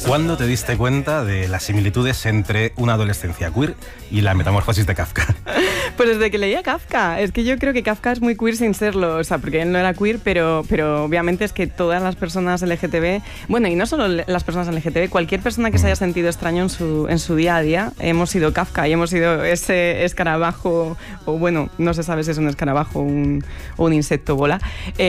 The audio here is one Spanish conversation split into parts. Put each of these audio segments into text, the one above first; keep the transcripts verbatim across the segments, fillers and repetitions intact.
¿Cuándo te diste cuenta de las similitudes entre una adolescencia queer y la metamorfosis de Kafka? Pues desde que leía Kafka. Es que yo creo que Kafka es muy queer sin serlo, o sea, porque él no era queer, pero, pero obviamente es que todas las personas L G T B, bueno, y no solo las personas L G T B, cualquier persona que se haya sentido extraño en su, en su día a día, hemos sido Kafka y hemos sido ese escarabajo, o bueno, no se sabe si es un escarabajo un, o un insecto bola,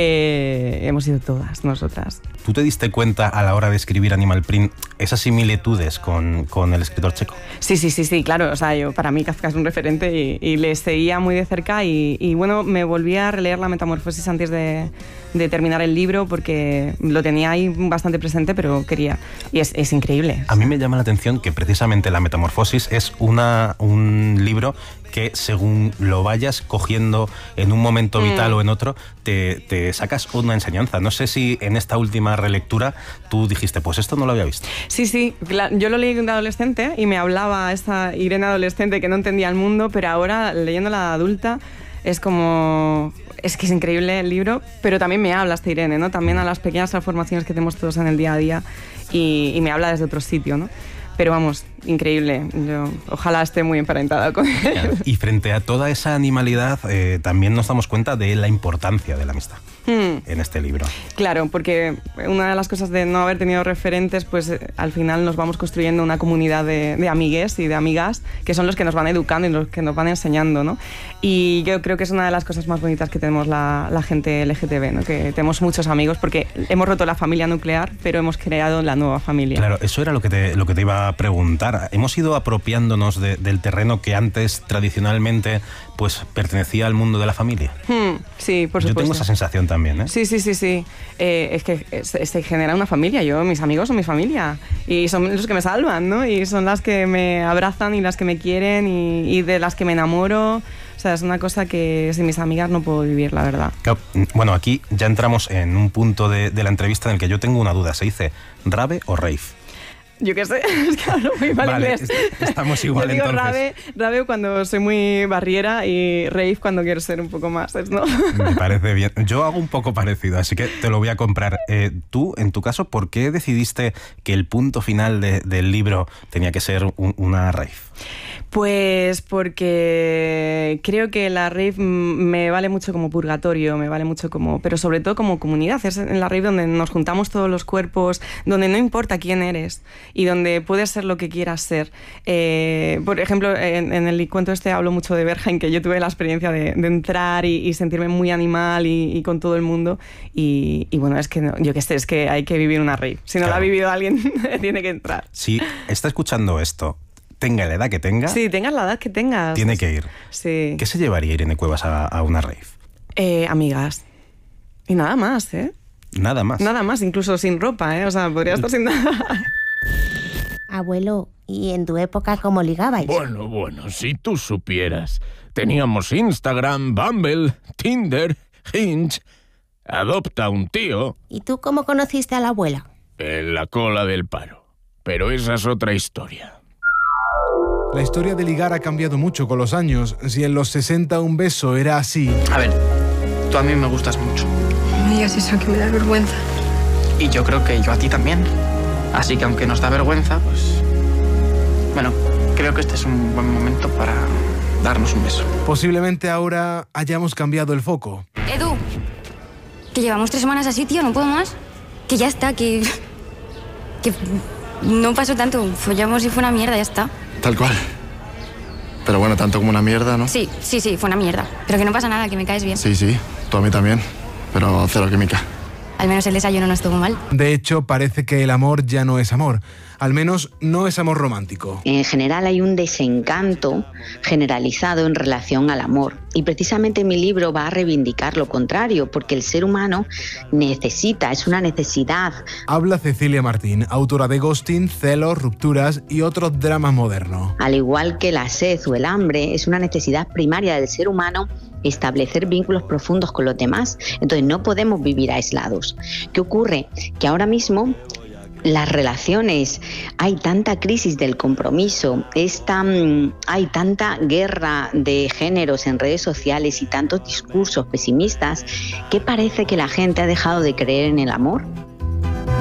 eh, hemos sido todas nosotras. ¿Tú te diste cuenta a la hora de escribir Animal Print esas similitudes con, con el escritor checo? Sí, sí, sí, sí, claro. O sea, yo, para mí Kafka es un referente y, y le seguía muy de cerca y, y bueno, me volví a releer La Metamorfosis antes de, de terminar el libro porque lo tenía ahí bastante presente, pero quería. Y es, es increíble. A mí me llama la atención que precisamente La Metamorfosis es una, un libro que según lo vayas cogiendo en un momento vital mm. o en otro, te, te sacas una enseñanza. No sé si en esta última relectura tú dijiste, pues esto no lo había visto. Sí, sí. Yo lo leí de adolescente y me hablaba esa Irene adolescente que no entendía el mundo, pero ahora leyéndola de adulta es como... Es que es increíble el libro, pero también me habla esta Irene, ¿no? También a las pequeñas transformaciones que tenemos todos en el día a día y, y me habla desde otro sitio, ¿no? Pero vamos, increíble. Yo, ojalá esté muy emparentada con él. Y frente a toda esa animalidad, eh, también nos damos cuenta de la importancia de la amistad hmm. en este libro. Claro, porque una de las cosas de no haber tenido referentes, pues eh, al final nos vamos construyendo una comunidad de, de amigues y de amigas que son los que nos van educando y los que nos van enseñando, ¿no? Y yo creo que es una de las cosas más bonitas que tenemos la, la gente L G T B, ¿no? Que tenemos muchos amigos porque hemos roto la familia nuclear, pero hemos creado la nueva familia. Claro, eso era lo que te, lo que te iba a preguntar. Hemos ido apropiándonos de, del terreno que antes tradicionalmente pues pertenecía al mundo de la familia. Hmm, sí, por supuesto. Yo tengo esa sensación también, ¿eh? Sí, sí, sí, sí. Eh, es que se, se genera una familia. Yo, mis amigos son mi familia y son los que me salvan, ¿no? Y son las que me abrazan y las que me quieren y, y de las que me enamoro. O sea, es una cosa que sin mis amigas no puedo vivir, la verdad. Claro, bueno, aquí ya entramos en un punto de, de la entrevista en el que yo tengo una duda. ¿Se dice rave o rave? Yo qué sé, es que hablo muy mal vale, inglés. Estamos igual. Yo digo entonces. Rave, rave cuando soy muy barriera y rave cuando quiero ser un poco más, ¿no? Me parece bien. Yo hago un poco parecido, así que te lo voy a comprar. Eh, tú, en tu caso, ¿por qué decidiste que el punto final de, del libro tenía que ser un, una rave? Pues porque creo que la rave me vale mucho como purgatorio, me vale mucho como, pero sobre todo como comunidad. Es en la rave donde nos juntamos todos los cuerpos, donde no importa quién eres y donde puedes ser lo que quieras ser. Eh, por ejemplo, en, en el cuento este hablo mucho de Berghain, que yo tuve la experiencia de, de entrar y, y sentirme muy animal y, y con todo el mundo. Y, y bueno, es que no, yo qué sé, es que hay que vivir una rave. Si no claro. la ha vivido alguien, tiene que entrar. Si está escuchando esto, tenga la edad que tenga... Sí, tengas la edad que tengas. Tiene que ir. Sí. ¿Qué se llevaría Irene Cuevas a, a una rave? Eh, amigas. Y nada más, ¿eh? Nada más. Nada más, incluso sin ropa, ¿eh? O sea, podría estar sin nada. Abuelo, ¿y en tu época cómo ligabais? Bueno, bueno, si tú supieras. Teníamos Instagram, Bumble, Tinder, Hinge... Adopta un tío. ¿Y tú cómo conociste a la abuela? En la cola del paro. Pero esa es otra historia. La historia de ligar ha cambiado mucho con los años. Si en los sesenta un beso era así... A ver, tú a mí me gustas mucho. No me digas eso, que me da vergüenza. Y yo creo que yo a ti también. Así que aunque nos da vergüenza, pues... Bueno, creo que este es un buen momento para darnos un beso. Posiblemente ahora hayamos cambiado el foco. Edu, que llevamos tres semanas así, tío, no puedo más. Que ya está, que... Que no pasó tanto, follamos y fue una mierda, ya está. Tal cual. Pero bueno, tanto como una mierda, ¿no? Sí, sí, sí, fue una mierda. Pero que no pasa nada, que me caes bien. Sí, sí, tú a mí también. Pero cero química. Al menos el desayuno no estuvo mal. De hecho, parece que el amor ya no es amor. Al menos no es amor romántico. En general hay un desencanto generalizado en relación al amor. Y precisamente mi libro va a reivindicar lo contrario, porque el ser humano necesita, es una necesidad. Habla Cecilia Martín, autora de Ghosting, Celos, Rupturas y otros dramas modernos. Al igual que la sed o el hambre, es una necesidad primaria del ser humano establecer vínculos profundos con los demás. Entonces no podemos vivir aislados. ¿Qué ocurre? Que ahora mismo las relaciones, hay tanta crisis del compromiso, es tan, hay tanta guerra de géneros en redes sociales y tantos discursos pesimistas que parece que la gente ha dejado de creer en el amor.